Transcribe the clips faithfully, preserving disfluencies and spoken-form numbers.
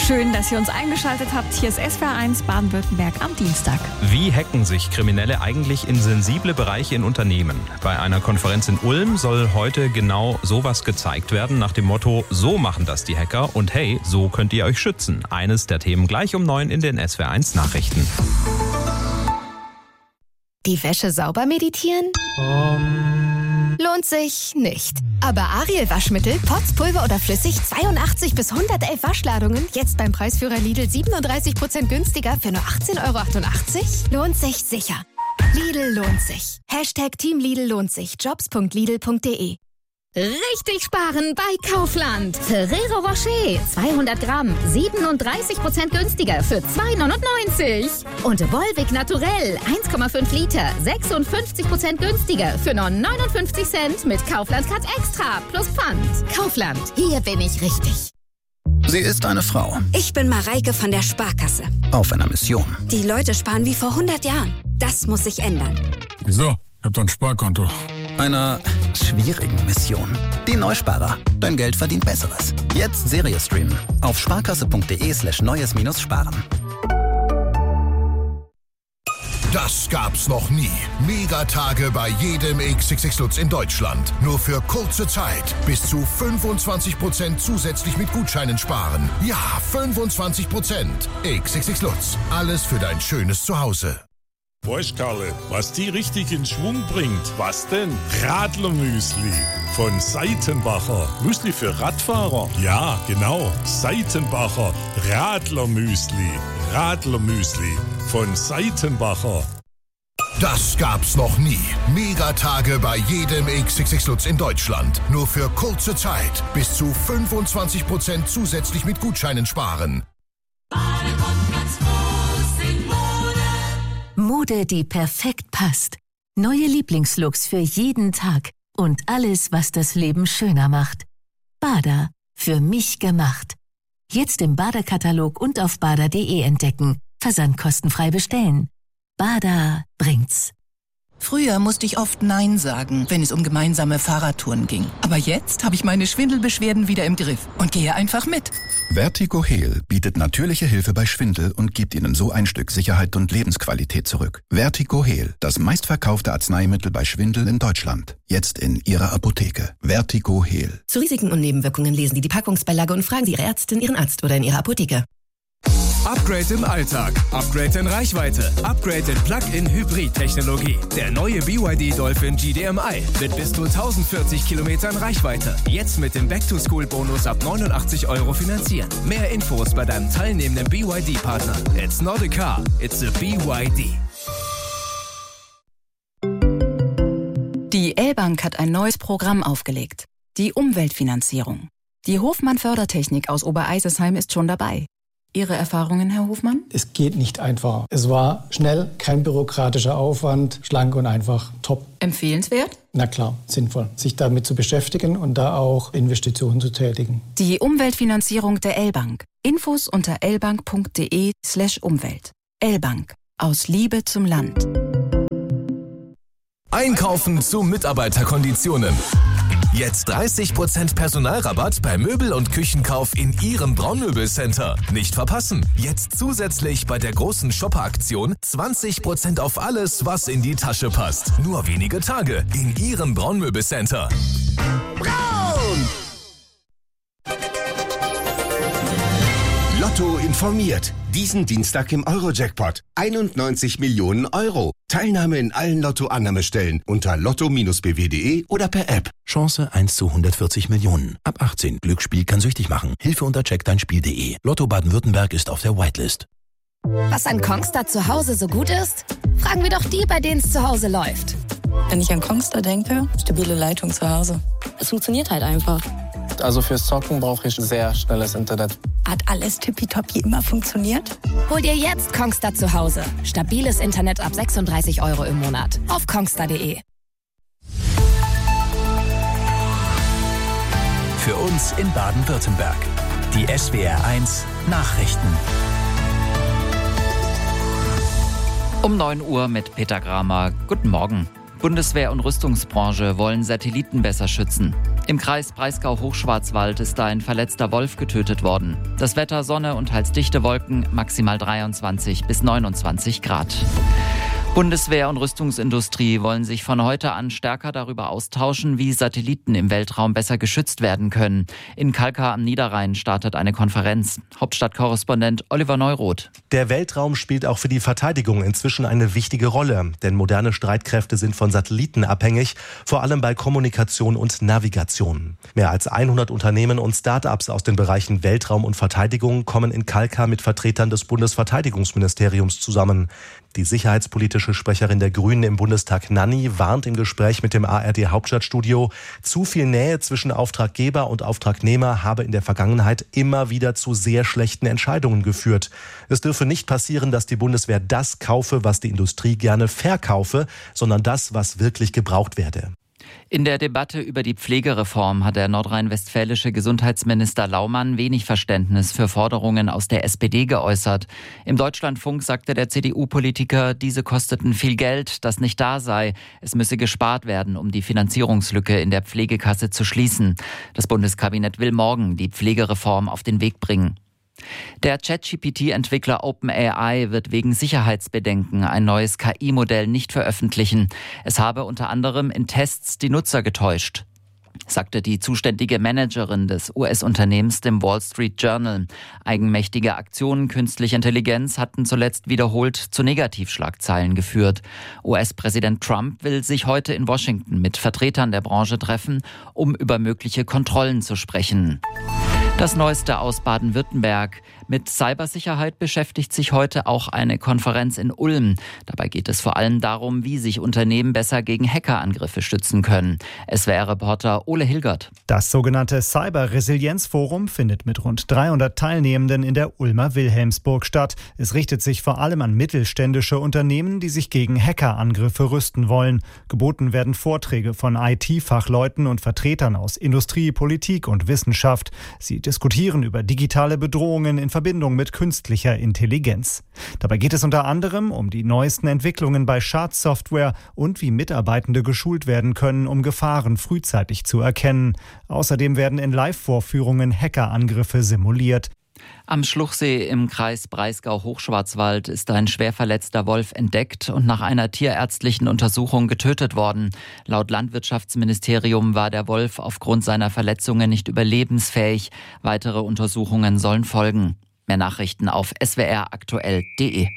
Schön, dass ihr uns eingeschaltet habt. Hier ist S W R eins Baden-Württemberg am Dienstag. Wie hacken sich Kriminelle eigentlich in sensible Bereiche in Unternehmen? Bei einer Konferenz in Ulm soll heute genau sowas gezeigt werden, nach dem Motto, so machen das die Hacker und hey, so könnt ihr euch schützen. Eines der Themen gleich um neun in den S W R eins Nachrichten. Die Wäsche sauber meditieren? Um. Lohnt sich nicht. Aber Ariel Waschmittel, Pots, Pulver oder flüssig, zweiundachtzig bis hundertelf Waschladungen, jetzt beim Preisführer Lidl siebenunddreißig Prozent günstiger für nur achtzehn Euro achtundachtzig? Lohnt sich sicher. Lidl lohnt sich. Hashtag Team Lidl lohnt sich. jobs punkt lidl punkt de. Richtig sparen bei Kaufland. Ferrero Rocher, zweihundert Gramm, siebenunddreißig Prozent günstiger für zwei neunundneunzig. Und Volvic Naturell, eins Komma fünf Liter, sechsundfünfzig Prozent günstiger für nur neunundfünfzig Cent mit Kaufland Cut Extra plus Pfand. Kaufland, hier bin ich richtig. Sie ist eine Frau. Ich bin Mareike von der Sparkasse. Auf einer Mission. Die Leute sparen wie vor hundert Jahren. Das muss sich ändern. Wieso? Ich hab doch ein Sparkonto. Einer schwierigen Mission. Die Neusparer. Dein Geld verdient Besseres. Jetzt Serie streamen. Auf sparkasse.de slash neues minus sparen. Das gab's noch nie. Megatage bei jedem X X X Lutz in Deutschland. Nur für kurze Zeit. Bis zu fünfundzwanzig Prozent zusätzlich mit Gutscheinen sparen. Ja, fünfundzwanzig Prozent. X X X Lutz. Alles für dein schönes Zuhause. Weißt, Karle, was die richtig in Schwung bringt? Was denn? Radlermüsli von Seitenbacher. Müsli für Radfahrer? Ja, genau. Seitenbacher Radlermüsli. Radlermüsli von Seitenbacher. Das gab's noch nie. Megatage bei jedem X X X Lutz in Deutschland. Nur für kurze Zeit. Bis zu fünfundzwanzig Prozent zusätzlich mit Gutscheinen sparen. Mode, die perfekt passt. Neue Lieblingslooks für jeden Tag. Und alles, was das Leben schöner macht. Bada. Für mich gemacht. Jetzt im Bada-Katalog und auf bada punkt de entdecken. Versandkostenfrei bestellen. Bada bringt's. Früher musste ich oft Nein sagen, wenn es um gemeinsame Fahrradtouren ging. Aber jetzt habe ich meine Schwindelbeschwerden wieder im Griff und gehe einfach mit. Vertigo Heal bietet natürliche Hilfe bei Schwindel und gibt Ihnen so ein Stück Sicherheit und Lebensqualität zurück. Vertigo Heal, das meistverkaufte Arzneimittel bei Schwindel in Deutschland. Jetzt in Ihrer Apotheke. Vertigo Heal. Zu Risiken und Nebenwirkungen lesen Sie die Packungsbeilage und fragen Sie Ihre Ärztin, Ihren Arzt oder in Ihrer Apotheke. Upgrade im Alltag, Upgrade in Reichweite, Upgrade in Plug-in-Hybrid-Technologie. Der neue B Y D Dolphin G D M I mit bis zu tausendvierzig Kilometern Reichweite. Jetzt mit dem Back-to-School-Bonus ab neunundachtzig Euro finanzieren. Mehr Infos bei deinem teilnehmenden B Y D-Partner. It's not a car, it's a B Y D. Die L-Bank hat ein neues Programm aufgelegt. Die Umweltfinanzierung. Die Hofmann Fördertechnik aus Obereisesheim ist schon dabei. Ihre Erfahrungen, Herr Hofmann? Es geht nicht einfacher. Es war schnell, kein bürokratischer Aufwand, schlank und einfach top. Empfehlenswert? Na klar, sinnvoll, sich damit zu beschäftigen und da auch Investitionen zu tätigen. Die Umweltfinanzierung der L-Bank. Infos unter lbank punkt de slash Umwelt. L-Bank. Aus Liebe zum Land. Einkaufen zu Mitarbeiterkonditionen. Jetzt dreißig Prozent Personalrabatt bei Möbel- und Küchenkauf in Ihrem Braunmöbelcenter. Nicht verpassen. Jetzt zusätzlich bei der großen Shopper-Aktion zwanzig Prozent auf alles, was in die Tasche passt. Nur wenige Tage in Ihrem Braunmöbelcenter. Braun! Lotto informiert. Diesen Dienstag im Euro-Jackpot. einundneunzig Millionen Euro. Teilnahme in allen Lotto-Annahmestellen unter lotto Bindestrich b w punkt de oder per App. Chance eins zu hundertvierzig Millionen. Ab achtzehn. Glücksspiel kann süchtig machen. Hilfe unter check dein spiel punkt de. Lotto Baden-Württemberg ist auf der Whitelist. Was an Kongstar zu Hause so gut ist? Fragen wir doch die, bei denen es zu Hause läuft. Wenn ich an Kongstar denke, stabile Leitung zu Hause. Es funktioniert halt einfach. Also fürs Zocken brauche ich sehr schnelles Internet. Hat alles tippitoppi immer funktioniert? Hol dir jetzt Kongstar zu Hause. Stabiles Internet ab sechsunddreißig Euro im Monat. Auf kongstar punkt de. Für uns in Baden-Württemberg. Die S W R eins Nachrichten. Um neun Uhr mit Peter Gramer. Guten Morgen. Bundeswehr und Rüstungsbranche wollen Satelliten besser schützen. Im Kreis Breisgau-Hochschwarzwald ist ein verletzter Wolf getötet worden. Das Wetter: Sonne und teils dichte Wolken, maximal dreiundzwanzig bis neunundzwanzig Grad. Bundeswehr und Rüstungsindustrie wollen sich von heute an stärker darüber austauschen, wie Satelliten im Weltraum besser geschützt werden können. In Kalkar am Niederrhein startet eine Konferenz. Hauptstadtkorrespondent Oliver Neuroth. Der Weltraum spielt auch für die Verteidigung inzwischen eine wichtige Rolle. Denn moderne Streitkräfte sind von Satelliten abhängig, vor allem bei Kommunikation und Navigation. Mehr als hundert Unternehmen und Start-ups aus den Bereichen Weltraum und Verteidigung kommen in Kalkar mit Vertretern des Bundesverteidigungsministeriums zusammen. Die sicherheitspolitische Sprecherin der Grünen im Bundestag, Nanni, warnt im Gespräch mit dem A R D-Hauptstadtstudio, zu viel Nähe zwischen Auftraggeber und Auftragnehmer habe in der Vergangenheit immer wieder zu sehr schlechten Entscheidungen geführt. Es dürfe nicht passieren, dass die Bundeswehr das kaufe, was die Industrie gerne verkaufe, sondern das, was wirklich gebraucht werde. In der Debatte über die Pflegereform hat der nordrhein-westfälische Gesundheitsminister Laumann wenig Verständnis für Forderungen aus der S P D geäußert. Im Deutschlandfunk sagte der C D U-Politiker, diese kosteten viel Geld, das nicht da sei. Es müsse gespart werden, um die Finanzierungslücke in der Pflegekasse zu schließen. Das Bundeskabinett will morgen die Pflegereform auf den Weg bringen. Der ChatGP T-Entwickler OpenAI wird wegen Sicherheitsbedenken ein neues K I-Modell nicht veröffentlichen. Es habe unter anderem in Tests die Nutzer getäuscht, sagte die zuständige Managerin des U S-Unternehmens dem Wall Street Journal. Eigenmächtige Aktionen künstlicher Intelligenz hatten zuletzt wiederholt zu Negativschlagzeilen geführt. U S-Präsident Trump will sich heute in Washington mit Vertretern der Branche treffen, um über mögliche Kontrollen zu sprechen. Das Neueste aus Baden-Württemberg. Mit Cybersicherheit beschäftigt sich heute auch eine Konferenz in Ulm. Dabei geht es vor allem darum, wie sich Unternehmen besser gegen Hackerangriffe schützen können. S W R-Reporter Ole Hilgert. Das sogenannte Cyber-Resilienz-Forum findet mit rund dreihundert Teilnehmenden in der Ulmer Wilhelmsburg statt. Es richtet sich vor allem an mittelständische Unternehmen, die sich gegen Hackerangriffe rüsten wollen. Geboten werden Vorträge von I T-Fachleuten und Vertretern aus Industrie, Politik und Wissenschaft. Sie diskutieren über digitale Bedrohungen in Verbindung mit künstlicher Intelligenz. Dabei geht es unter anderem um die neuesten Entwicklungen bei Schadsoftware und wie Mitarbeitende geschult werden können, um Gefahren frühzeitig zu erkennen. Außerdem werden in Live-Vorführungen Hackerangriffe simuliert. Am Schluchsee im Kreis Breisgau-Hochschwarzwald ist ein schwer verletzter Wolf entdeckt und nach einer tierärztlichen Untersuchung getötet worden. Laut Landwirtschaftsministerium war der Wolf aufgrund seiner Verletzungen nicht überlebensfähig. Weitere Untersuchungen sollen folgen. Mehr Nachrichten auf s w r aktuell punkt d e.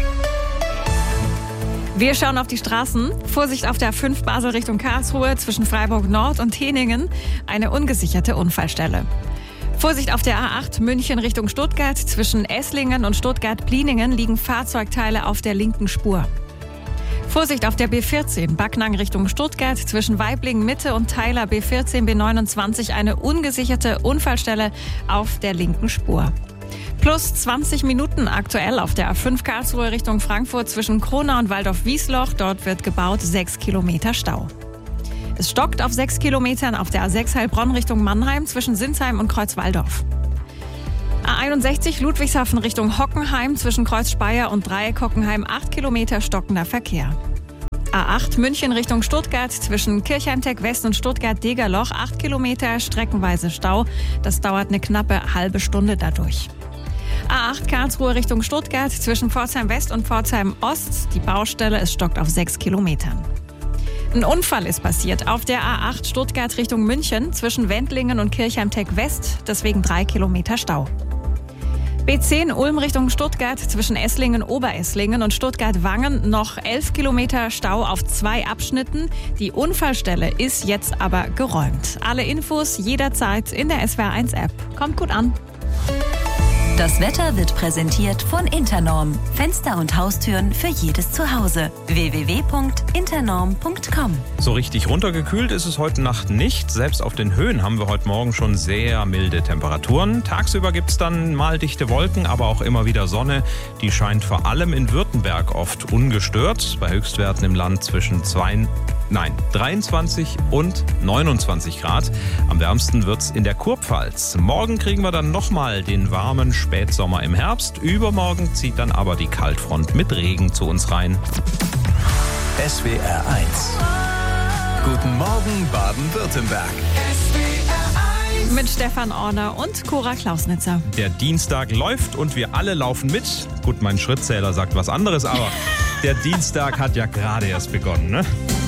Wir schauen auf die Straßen. Vorsicht auf der A fünf Basel Richtung Karlsruhe zwischen Freiburg Nord und Heningen. Eine ungesicherte Unfallstelle. Vorsicht auf der A acht München Richtung Stuttgart. Zwischen Esslingen und Stuttgart-Pliningen liegen Fahrzeugteile auf der linken Spur. Vorsicht auf der B vierzehn Backnang Richtung Stuttgart. Zwischen Waiblingen Mitte und Theiler B vierzehn B neunundzwanzig eine ungesicherte Unfallstelle auf der linken Spur. Plus zwanzig Minuten aktuell auf der A fünf Karlsruhe Richtung Frankfurt zwischen Kronau und Waldorf-Wiesloch. Dort wird gebaut, sechs Kilometer Stau. Es stockt auf sechs Kilometern auf der A sechs Heilbronn Richtung Mannheim zwischen Sinsheim und Kreuzwaldorf. A einundsechzig Ludwigshafen Richtung Hockenheim zwischen Kreuz-Speyer und Dreieck Hockenheim acht Kilometer stockender Verkehr. A acht München Richtung Stuttgart zwischen Kirchheim-Tech West und Stuttgart-Degerloch acht Kilometer streckenweise Stau. Das dauert eine knappe halbe Stunde dadurch. A acht Karlsruhe Richtung Stuttgart zwischen Pforzheim West und Pforzheim Ost. Die Baustelle, es stockt auf sechs Kilometern. Ein Unfall ist passiert auf der A acht Stuttgart Richtung München zwischen Wendlingen und Kirchheim-Tech West, deswegen drei Kilometer Stau. B zehn Ulm Richtung Stuttgart zwischen Esslingen-Oberesslingen und Stuttgart-Wangen noch elf Kilometer Stau auf zwei Abschnitten. Die Unfallstelle ist jetzt aber geräumt. Alle Infos jederzeit in der S W R eins App. Kommt gut an. Das Wetter wird präsentiert von Internorm. Fenster und Haustüren für jedes Zuhause. w w w punkt internorm punkt com. So richtig runtergekühlt ist es heute Nacht nicht. Selbst auf den Höhen haben wir heute Morgen schon sehr milde Temperaturen. Tagsüber gibt es dann mal dichte Wolken, aber auch immer wieder Sonne. Die scheint vor allem in Württemberg oft ungestört. Bei Höchstwerten im Land zwischen zwei, nein, dreiundzwanzig und neunundzwanzig Grad. Am wärmsten wird es in der Kurpfalz. Morgen kriegen wir dann nochmal den warmen Spätsommer im Herbst. Übermorgen zieht dann aber die Kaltfront mit Regen zu uns rein. S W R eins. Guten Morgen Baden-Württemberg. Mit Stefan Orner und Cora Klausnitzer. Der Dienstag läuft und wir alle laufen mit. Gut, mein Schrittzähler sagt was anderes, aber der Dienstag hat ja gerade erst begonnen, ne?